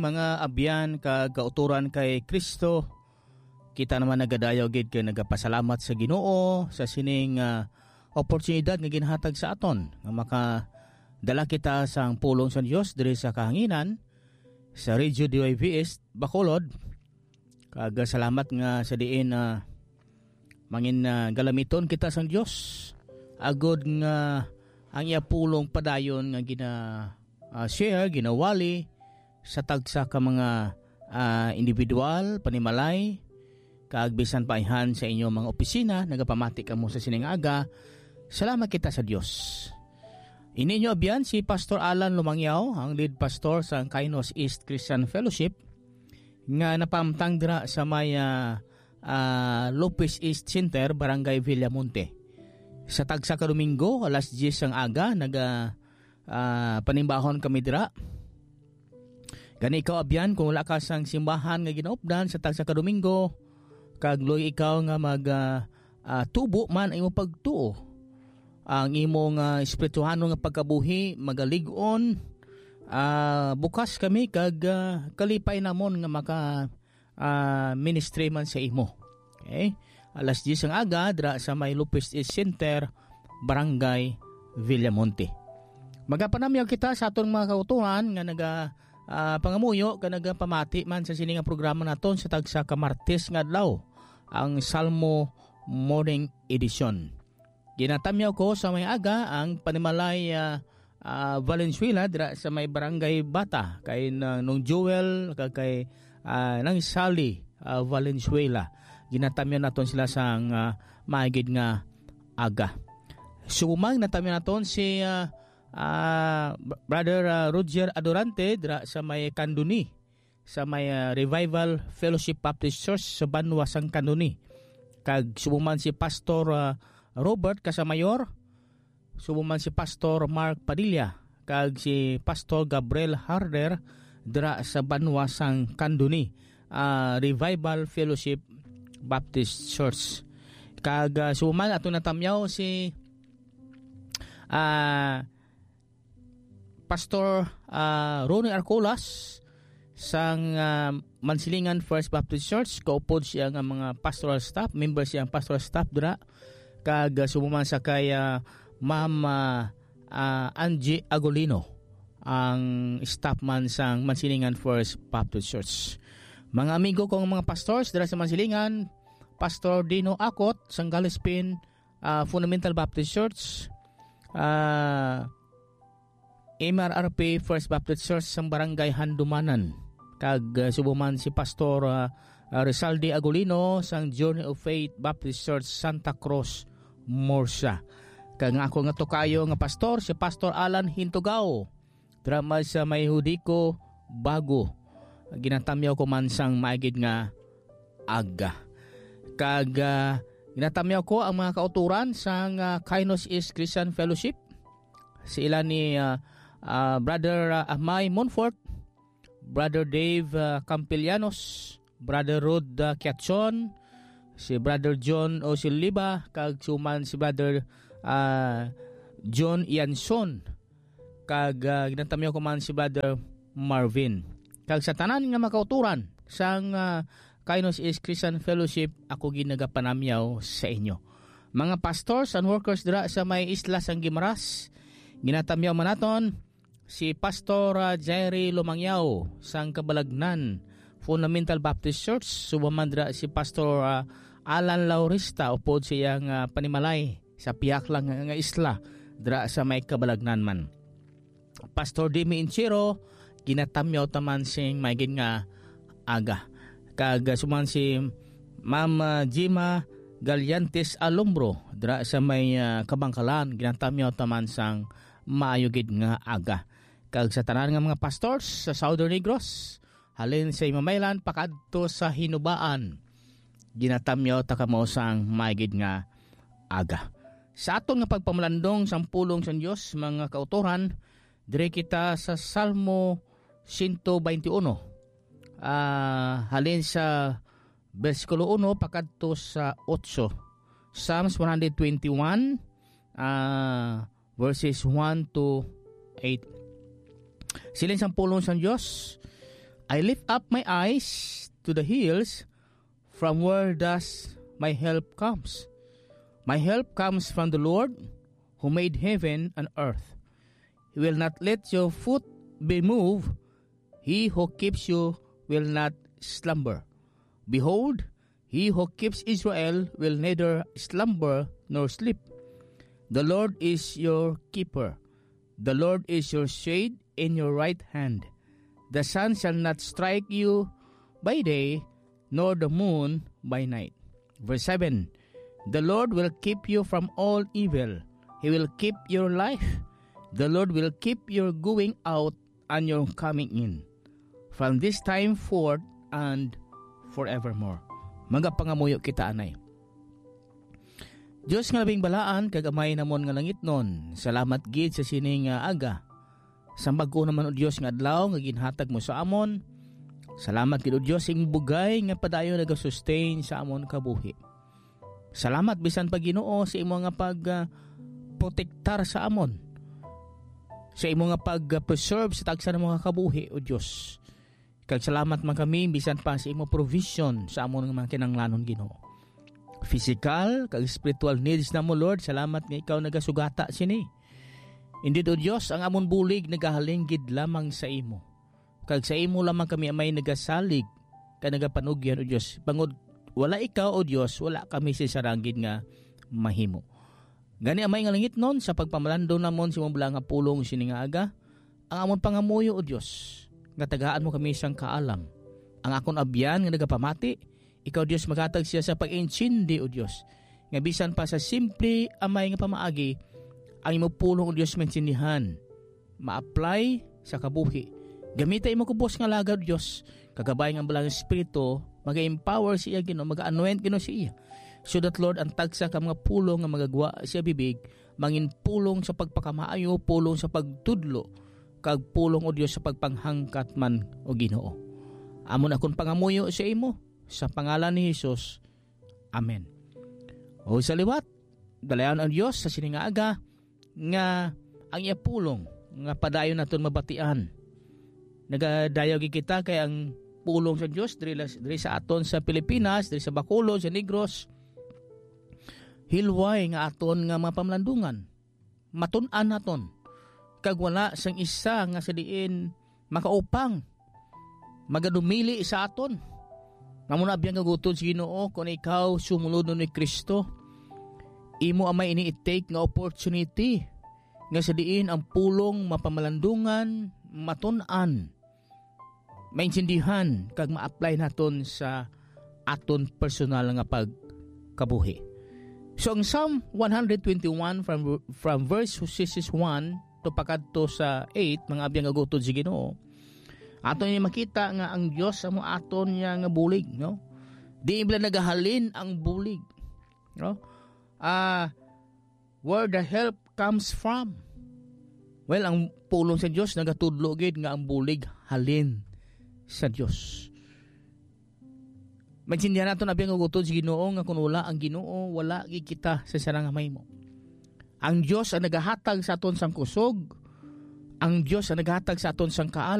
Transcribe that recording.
Mga abyan kauturan kay Kristo, kita naman nagadayaw gid kay nagapasalamat sa Ginoo sa sining oportunidad nga ginhatag sa aton nga makadala kita sang pulong sa Dios diri sa kahanginan sa Radio DYVS Bacolod. Kag salamat nga sa diin mangin galamiton kita sang Dios agod nga ang iya pulong padayon nga share ginawali sa tagsa ka mga individual, panimalay, kaagbisan paihan sa inyo mga opisina, nagapamati ka mo sa sining aga. Salamat kita sa Dios. Ininyo abyan si Pastor Alan Lumangyaw, ang lead pastor sa Kainos East Christian Fellowship, nga napamtang dira sa may Lopez East Center, Barangay Villamonte. Sa tagsa ka Domingo, alas 10 ang aga, panimbahon kami dira. Gani ikaw abyan kung wala ka sang simbahan nga ginaupdan sa tagsa ka Domingo, kagloy ikaw nga tubo man ang imong pagtuo. Ang imong espirituhano nga pagkabuhi magalig-on, bukas kami kag kalipay namon nga maka ministry man sa imo. Okay? Alas 10 ang aga dira sa may Lopez East Center, Barangay Villamonte. Magapanamyaw kita sa atong mga kautuhan nga pangamuyo ka nagapamati man sa siningang programa naton sa tagsa ka Martes nga adlaw, ang Salmo Morning Edition. Ginatamyaw ko sa may aga ang panimalay Valenzuela dira sa may Barangay Bata kay nung Joel kay nang Sally Valenzuela. Ginatamyaw naton sila sang maigid nga aga. Sumang natamyaw naton si Brother Roger Adorante dira sa may Kanduni, sa may Revival Fellowship Baptist Church sa Banwasang Kanduni. Kag sumuman si Pastor Robert Casamayor, sumuman si Pastor Mark Padilla, kag si Pastor Gabriel Harder dira sa Banwasang Kanduni, Revival Fellowship Baptist Church. Kag sumuman ato natamyaw si Pastor Ronnie Arcolas sang Mansilingan First Baptist Church. Kaupod siya nga mga pastoral staff, member siya ang pastoral staff dira. Kag sumuman sa kay Ma'am Angie Agolino, ang staff man sang Mansilingan First Baptist Church. Mga amigo kong mga pastors dira sa Mansilingan, Pastor Dino Akot sang Galispin Fundamental Baptist Church, MRRP First Baptist Church sa Barangay Handumanan. Kag subuman si Pastor Rizaldi Agolino sang Journey of Faith Baptist Church Santa Cruz, Morsa. Kag nga ako nga tokayo nga pastor si Pastor Alan Hintugao, drama sa may Hudico, Bago. Ginatamyaw ko man sang maigid nga aga. Kag ginatamyaw ko ang mga kauturan sang Kainos East Christian Fellowship. Si ilan ni Brother Amay Monfort, Brother Dave Campillanos, Brother Rod Kiatson, si Brother John Osiliba, kag suman si Brother John Ianson, kag ginatamyaw ko man si Brother Marvin. Kag sa tanan nga makauturan sang Kainos East Christian Fellowship, ako ginagapanamyaw sa inyo. Mga pastors and workers dira sa may isla sang Guimaras, ginatamyaw man naton si Pastor Jairi Lumangyaw sang Kabalagnan Fundamental Baptist Church. Sumamandra si Pastor Alan Laurista, upod siyang panimalay sa piyak lang nga isla dira sa may Kabalagnan man. Pastor Dimi Inchiro, ginatamyaw taman sing maigid nga aga. Kag suman si Ma'am Jima Galyantes Alumbro dira sa may Kabangkalan, ginatamyaw taman sang maayugid nga aga. Kag sa tanan nga mga pastors sa Southern Negros, halin sa Imamaylan pakadto sa Hinubaan, ginatamyaw ta kamo sang maayugid nga aga. Sa aton nga pagpamalandong sang pulong sa Dios mga kauturan, dire kita sa Salmo 121. Halin sa versikulo 1 pakadto sa 8. Psalms 121 verses 1 to 8. Silin sang pulong sa Diyos, I lift up my eyes to the hills, from where does my help comes? My help comes from the Lord, who made heaven and earth. He will not let your foot be moved. He who keeps you will not slumber. Behold, he who keeps Israel will neither slumber nor sleep. The Lord is your keeper. The Lord is your shade in your right hand. The sun shall not strike you by day, nor the moon by night. Verse 7, the Lord will keep you from all evil. He will keep your life. The Lord will keep your going out and your coming in, from this time forth and forevermore. Mga pangamuyo kita, anay. Diyos nga labing balaan, kagamay namon nga langit nun. Salamat gid sa sining aga. Sambag ko naman o Diyos nga adlaw, nga ginhatag mo sa amon. Salamat gid o Diyos ing bugay nga padayon nagasustain sa amon kabuhi. Salamat bisan pa Ginoo sa imo nga protektar sa amon. Sa imo nga preserve sa tagsa ng mga kabuhi o Diyos. Kag salamat man kami bisan pa sa imo provision sa amon nga mga kinanglanon Ginoo. Physical kag spiritual needs na mo Lord, salamat nga ikaw nagasugata sini. Indeed o Diyos, ang amon bulig nagahalinggid lamang sa imo. Kag sa imo lamang kami amay nagasalig ka nagapanugyan o Diyos. Bangod wala ikaw o Diyos, wala kami sa saranggid nga mahimo. Gani amay nga langit nun sa pagpamalando namon si mabula nga pulong sini nga aga, ang amon pangamuyo o Diyos, nga tagaan mo kami siyang kaalam. Ang akon abyan nga nagapamati, ikaw Diyos maghatag siya sa pag-insindi o Diyos. Nga bisan pa sa simple amay nga pamaagi, ang imo pulong o Diyos maintindihan, ma-apply sa kabuhi. Gamitay mo kubos nga lagaw Diyos, kagabay nga balang espiritu, mag-empower siya Ginoo, mag-anoint Ginoo siya. So that Lord, ang tagsa ka mga pulong nga magagawa siya bibig, mangin pulong sa pagpakamaayo, pulong sa pagtudlo, kag pulong o Diyos sa pagpanghangkat man o Ginoo. Amon akong pangamuyo sa imo, sa pangalan ni Jesus. Amen. O sa liwat, dalayan ang Diyos sa siningaga, nga ang iya pulong, nga padayon naton mabatian. Nagadayaw kita kay ang pulong sa Diyos diri sa aton sa Pilipinas, diri sa Bacolod, sa Negros, hilway nga aton nga mga pamlandungan. Matun-an naton. Kag wala sang isa nga sa diin makaupang magadumili sa aton. Ngamuna biyang kagutod si Ginoo kung ikaw sumunod ni Kristo, imo amay ini-take nga opportunity nga sa diin ang pulong mapamalandungan, matun-an, maintindihan kag ma-apply naton sa aton personal nga pagkabuhi. So ang Psalm 121 from verse 1 to pakadto sa 8, mga abiyang agutod si Ginoo, aton niya makita nga ang Dios amo aton niya nga bulig, no? Di ibla nagahalin ang bulig, no? Where the help comes from. Well, ang pulong sa Dios nagatudlo gid nga ang bulig halin sa Dios. Maintindihan nato na biyang ugutod si Ginoo nga kun wala ang Ginoo, wala gid kita sa sarang mahimo. Ang Dios ang nagahatag sa aton sang kusog, ang Dios ang nagahatag sa aton sang kaal.